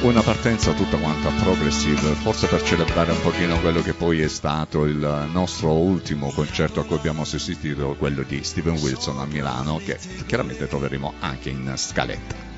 una partenza tutta quanta progressive, forse per celebrare un pochino quello che poi è stato il nostro ultimo concerto a cui abbiamo assistito, quello di Steven Wilson a Milano, che chiaramente troveremo anche in scaletta.